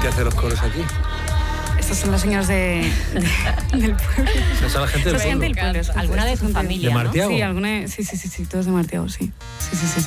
que hace los coros aquí? Estos son los señores del pueblo. Son la gente del pueblo. ¿Alguna de tu familia? ¿De Martiago? ¿No? Sí, todos de Martiago, sí. Sí.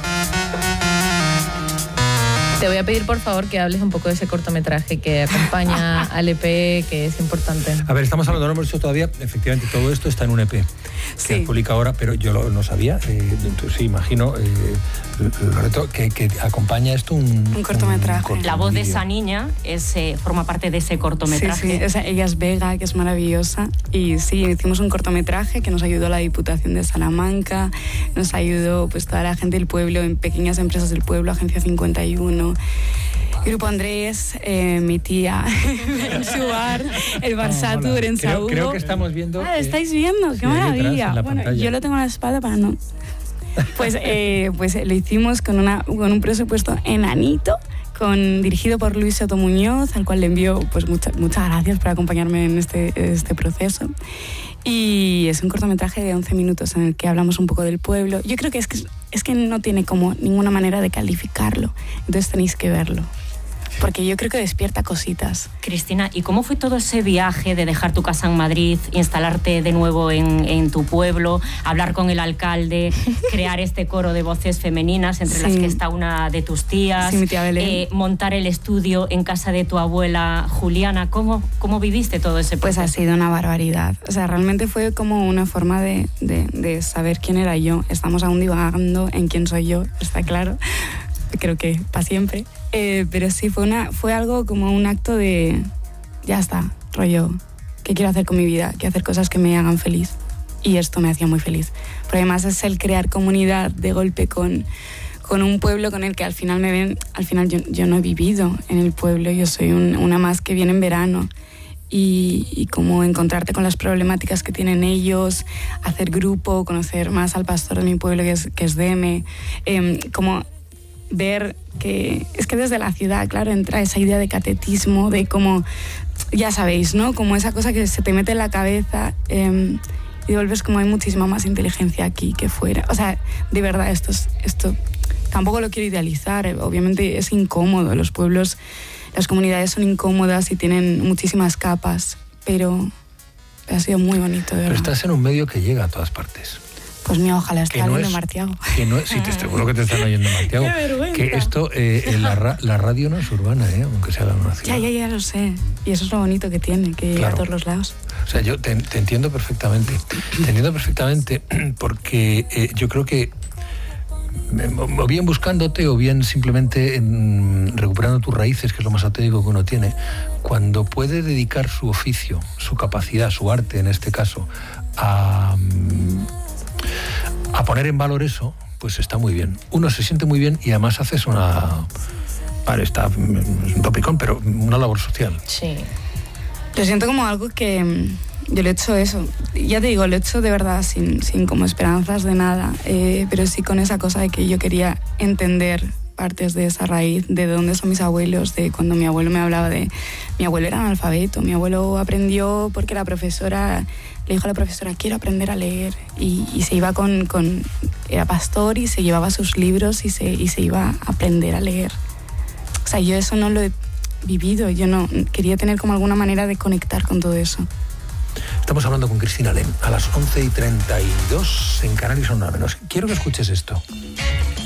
Te voy a pedir, por favor, que hables un poco de ese cortometraje que acompaña al EP, que es importante. A ver, estamos hablando, no hemos dicho todavía, efectivamente, todo esto está en un EP. Sí. Que publica ahora, pero yo no sabía. Sí, imagino, Loreto, que acompaña esto un cortometraje. La voz de esa niña forma parte de ese cortometraje. Sí. Ella es Vega, que es maravillosa. Y sí, hicimos un cortometraje que nos ayudó la Diputación de Salamanca, nos ayudó pues toda la gente del pueblo, en pequeñas empresas del pueblo, Agencia 51, Grupo Andrés, mi tía en su bar, el Bar Satur en Saúl. Creo que estamos viendo. ¿Estáis viendo? ¡Qué maravilla! Bueno, yo lo tengo en la espalda para no. Pues lo hicimos con un presupuesto enanito, dirigido por Luis Soto Muñoz, al cual le envío pues muchas gracias por acompañarme en este proceso. Y es un cortometraje de 11 minutos en el que hablamos un poco del pueblo. Yo creo que es que no tiene como ninguna manera de calificarlo, entonces tenéis que verlo, porque yo creo que despierta cositas. Cristina, ¿y cómo fue todo ese viaje de dejar tu casa en Madrid, instalarte de nuevo en tu pueblo, hablar con el alcalde, crear este coro de voces femeninas, entre las que está una de tus tías, mi tía Belén, montar el estudio en casa de tu abuela Juliana? ¿Cómo viviste todo ese proceso? Pues ha sido una barbaridad. O sea, realmente fue como una forma de saber quién era yo. Estamos aún divagando en quién soy yo, está claro. Creo que para siempre. Pero sí, fue algo como un acto de... Ya está, rollo. ¿Qué quiero hacer con mi vida? Quiero hacer cosas que me hagan feliz. Y esto me hacía muy feliz. Pero además es el crear comunidad de golpe con un pueblo con el que al final me ven... Al final yo no he vivido en el pueblo. Yo soy una más que viene en verano. Y como encontrarte con las problemáticas que tienen ellos, hacer grupo, conocer más al pastor de mi pueblo que es Deme. Como... ver que es que desde la ciudad, claro, entra esa idea de catetismo, de como, ya sabéis, ¿no? Como esa cosa que se te mete en la cabeza y vuelves como hay muchísima más inteligencia aquí que fuera. O sea, de verdad, esto tampoco lo quiero idealizar, obviamente es incómodo, los pueblos, las comunidades son incómodas y tienen muchísimas capas, pero ha sido muy bonito, de verdad. Pero estás en un medio que llega a todas partes. Pues mira, ojalá esté oyendo Martiago. Sí, te seguro que te están oyendo Martiago. ¡Qué vergüenza! Que esto, la radio no es urbana, aunque sea una ciudad. Ya lo sé. Y eso es lo bonito que tiene, que llega a todos los lados. O sea, yo te entiendo perfectamente. Te entiendo perfectamente porque yo creo que o bien buscándote o bien simplemente recuperando tus raíces, que es lo más auténtico que uno tiene, cuando puede dedicar su oficio, su capacidad, su arte en este caso, a poner en valor eso, pues está muy bien. Uno se siente muy bien y además haces una... Vale, es un topicón, pero una labor social. Sí. Lo siento como algo que... Yo lo he hecho eso. Ya te digo, lo he hecho de verdad sin como esperanzas de nada, pero sí con esa cosa de que yo quería entender partes de esa raíz, de dónde son mis abuelos, de cuando mi abuelo me hablaba de... Mi abuelo era analfabeto, mi abuelo aprendió porque la profesora... Le dijo a la profesora, quiero aprender a leer, y se iba era pastor y se llevaba sus libros y se iba a aprender a leer. O sea, yo eso no lo he vivido, yo no quería tener como alguna manera de conectar con todo eso. Estamos hablando con Cristina Lem a las 11:32 en Canarias, 1 menos. Quiero que escuches esto.